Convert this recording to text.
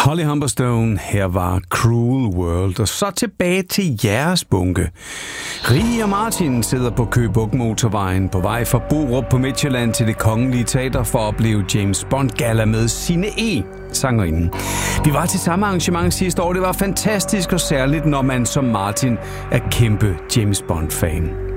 Holly Humberstone, her var Cruel World. Og så tilbage til jeres bunke. Rie og Martin sidder på Køge Bugt Motorvejen på vej fra Borup på Midtjylland til Det Kongelige Teater for at opleve James Bond Gala med Signe E., sangerinden. Vi var til samme arrangement sidste år. Det var fantastisk og særligt, når man som Martin er kæmpe James Bond-fan.